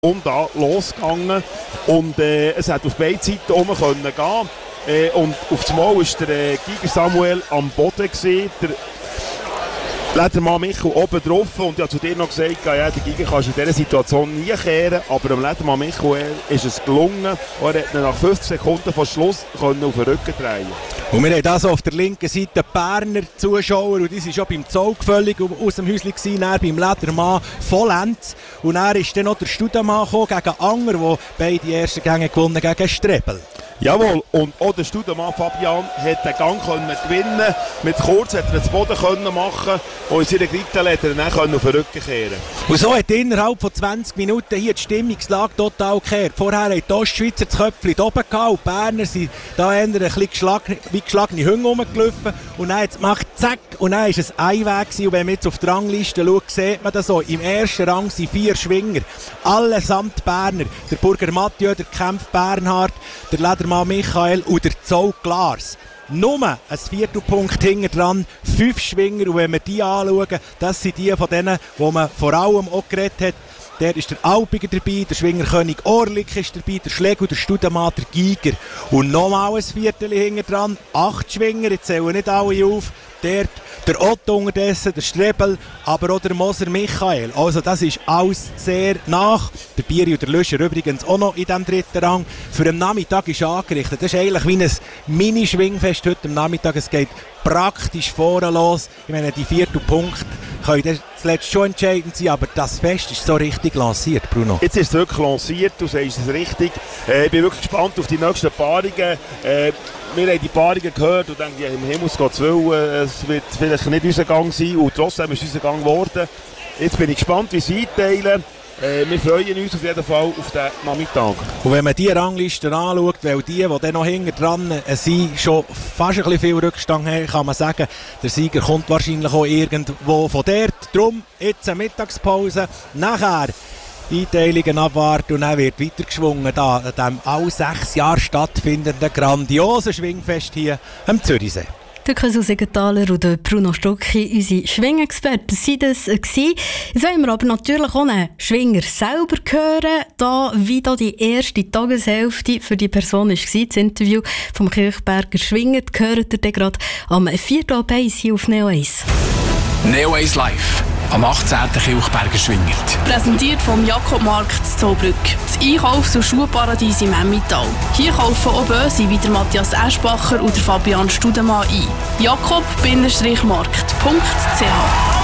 und da losgegangen und es hat auf beide Seiten rum können gehen. Und auf das Mal war der Giger Samuel am Boden gewesen, der Ledermann Michael oben drauf, und ich habe zu dir noch gesagt, ja, der Giger kannst in dieser Situation nie kehren, aber dem Ledermann Michael ist es gelungen, und er hat nach 50 Sekunden vor Schluss können auf den Rücken drehen. Und wir haben also auf der linken Seite Berner Zuschauer, und die waren schon beim Zug völlig aus dem Häuschen gewesen, dann beim Ledermann vollends. Und dann ist dann noch der Studemann gekommen gegen Anger, der beide ersten Gänge gewonnen gegen Strebel. Jawohl, und auch der Studemann Fabian hat den Gang können gewinnen. Mit kurz hat er den Boden können machen und in seiner Grittel hat er dann auf den Rücken kehren. Und so hat innerhalb von 20 Minuten hier die Stimmungslage total gekehrt. Vorher haben die Ostschweizer das Köpfchen oben gehabt, und die Berner sind da eher ein bisschen wie geschlagene Hunde rumgelaufen. Und dann hat es gemacht, zack, und dann war es ein Weg gewesen. Und wenn man jetzt auf die Rangliste schaut, sieht man das so. Im ersten Rang sind 4 Schwinger, allesamt Berner. Der Burger Mathieu, der Kempf Bernhard, der Ledermann Michael und der Zoll Lars. Nur ein Viertelpunkt hinten dran, 5 Schwinger, und wenn wir die anschauen, das sind die von denen, wo man vor allem auch geredet hat. Der ist der Alpiger dabei, der Schwingerkönig Orlik ist dabei, der Schlegel, der Studemann, der Giger. Und nochmal ein Viertel hinten dran, 8 Schwinger, jetzt zählen nicht alle auf. Der Otto unterdessen, der Strebel, aber auch der Moser Michael. Also das ist alles sehr nach. Der Bieri und der Löscher übrigens auch noch in diesem 3. Rang. Für den Nachmittag ist angerichtet. Das ist eigentlich wie ein Mini-Schwingfest heute am Nachmittag. Es geht praktisch vorne los. Ich meine, die 4. Punkte können zuletzt schon entscheidend sein, aber das Fest ist so richtig lanciert, Bruno. Jetzt ist es wirklich lanciert, du sagst es richtig. Ich bin wirklich gespannt auf die nächsten Paarungen. Wir haben die Paarungen gehört und denken, ja, im Himmel Gottes Willen, es wird vielleicht nicht unser Gang sein, und trotzdem ist es unser Gang geworden. Jetzt bin ich gespannt, wie sie einteilen. Wir freuen uns auf jeden Fall auf den Nachmittag. Und wenn man die Ranglisten anschaut, weil die dann noch hinten dran sind, schon fast ein bisschen viel Rückstand haben, kann man sagen, der Sieger kommt wahrscheinlich auch irgendwo von dort. Darum jetzt eine Mittagspause, nachher Einteilungen abwarten, und dann wird weitergeschwungen da an diesem alle 6 Jahre stattfindenden grandiosen Schwingfest hier am Zürichsee. Der Kasu Segenthaler und Bruno Stocki, unsere Schwingexperten, sind das gewesen. Jetzt wollen wir aber natürlich auch einen Schwinger selber hören, wie da die erste Tageshälfte für die Person war. Das Interview vom Kirchberger Schwinger gehört ihr gerade am 4. April hier auf Neo 1. Neo 1 Live am 18. Kirchberger Schwingert. Präsentiert vom Jakobmarkt in Zollbrück. Das Einkaufs- und Schuhparadies im Emmental. Hier kaufen auch Böse wie der Matthias Eschbacher und der Fabian Studemann ein. jakob-markt.ch